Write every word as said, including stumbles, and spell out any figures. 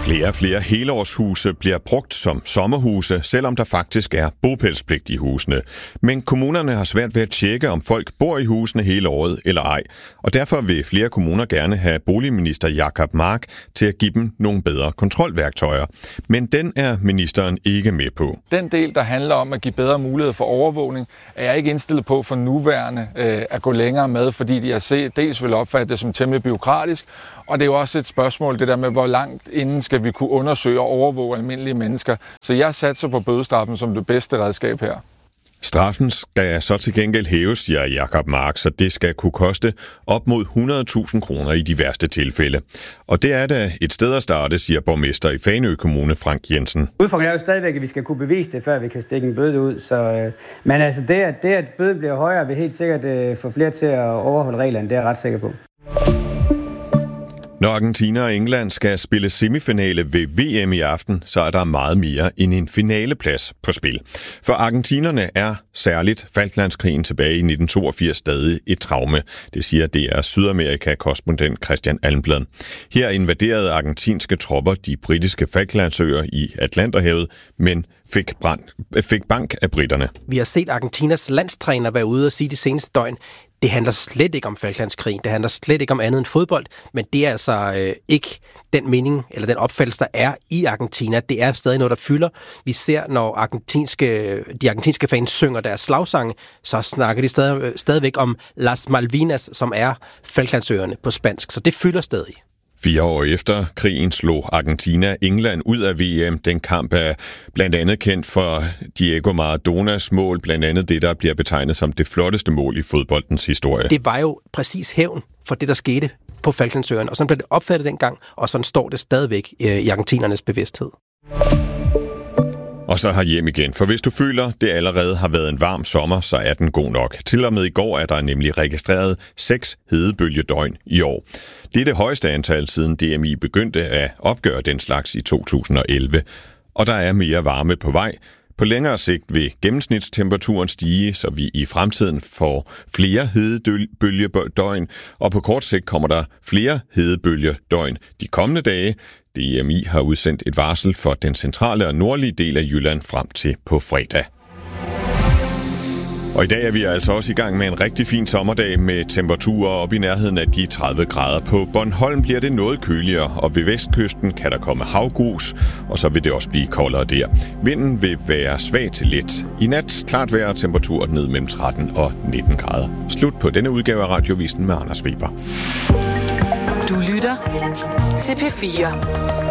Flere og flere helårshuse bliver brugt som sommerhuse, selvom der faktisk er bopælspligt i husene. Men kommunerne har svært ved at tjekke, om folk bor i husene hele året eller ej. Og derfor vil flere kommuner gerne have boligminister Jacob Mark til at give dem nogle bedre kontrolværktøjer. Men den er ministeren ikke med på. Den del, der handler om at give bedre mulighed for overvågning, er jeg ikke indstillet på for nuværende øh, at gå længere med, fordi de har set, dels vil opfatte det som temmelig bureaukratisk, og det er jo også et spørgsmål, det der med, hvor langt inden skal vi kunne undersøge og overvåge almindelige mennesker. Så jeg satser på bødestraffen som det bedste redskab her. Straffen skal så til gengæld hæves, siger Jacob Mark, så det skal kunne koste op mod hundrede tusind kroner i de værste tilfælde. Og det er da et sted at starte, siger borgmester i Fanø Kommune, Frank Jensen. Udfordringen er jo stadigvæk, at vi skal kunne bevise det, før vi kan stikke en bøde ud. Så, øh, men altså det, at, det, at bøden bliver højere, vil helt sikkert øh, få flere til at overholde reglerne, det er jeg ret sikker på. Når Argentina og England skal spille semifinale ved V M i aften, så er der meget mere end en finaleplads på spil. For argentinerne er særligt Falklandskrigen tilbage i nitten toogfirs stadig et traume. Det siger D R Sydamerika-korrespondent Christian Almblad. Her invaderede argentinske tropper de britiske Falklandsøer i Atlanterhavet, men fik, brand, fik bank af britterne. Vi har set Argentinas landstræner være ude og sige de seneste døgn, det handler slet ikke om Falklandskrigen, det handler slet ikke om andet end fodbold, men det er altså øh, ikke den mening, eller den opfattelse, der er i Argentina. Det er stadig noget, der fylder. Vi ser, når argentinske, de argentinske fans synger deres slagsange, så snakker de stadig, stadigvæk om Las Malvinas, som er Falklandsøerne på spansk, så det fylder stadig. Fire år efter krigen slog Argentina England ud af V M. Den kamp er blandt andet kendt for Diego Maradonas mål, blandt andet det, der bliver betegnet som det flotteste mål i fodboldens historie. Det var jo præcis hævn for det, der skete på Falklandsøerne, og sådan blev det opfattet dengang, og sådan står det stadigvæk i argentinernes bevidsthed. Og så har hjem igen, for hvis du føler, det allerede har været en varm sommer, så er den god nok. Til og med i går er der nemlig registreret seks hedebølgedøgn i år. Det er det højeste antal siden D M I begyndte at opgøre den slags i to tusind og elleve. Og der er mere varme på vej. På længere sigt vil gennemsnitstemperaturen stige, så vi i fremtiden får flere hedebølgedøgn, og på kort sigt kommer der flere hedebølgedøgn de kommende dage. D M I har udsendt et varsel for den centrale og nordlige del af Jylland frem til på fredag. Og i dag er vi altså også i gang med en rigtig fin sommerdag med temperaturer op i nærheden af de tredive grader. På Bornholm bliver det noget køligere, og ved vestkysten kan der komme havgrus, og så vil det også blive koldere der. Vinden vil være svag til let. I nat klart vejr og temperatur ned mellem tretten og nitten grader. Slut på denne udgave af Radiovisen med Anders Weber. Du lytter til P fire.